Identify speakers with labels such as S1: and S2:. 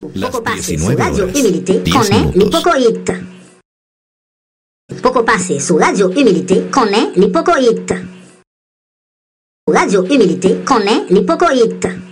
S1: Las
S2: Poco pase su
S1: 19
S2: Radio
S1: horas,
S2: Humilité
S1: 10
S2: connaît
S1: minutos.
S2: l'hypocoïte. Poco pase su Radio Humilité connaît l'hypocoïte. Radio Humilité connaît l'hypocoïte.